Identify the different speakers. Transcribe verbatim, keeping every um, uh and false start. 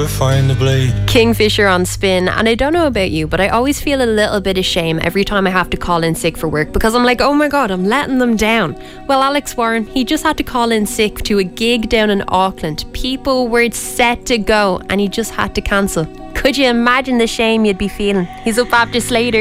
Speaker 1: would find the blade.
Speaker 2: Kingfisher on Spin. And I don't know about you, but I always feel a little bit of shame every time I have to call in sick for work, because I'm like, oh my god, I'm letting them down. Well, Alex Warren, he just had to call in sick to a gig down in Auckland. People were set to go and he just had to cancel. Could you imagine the shame you'd be feeling? He's up after Slater.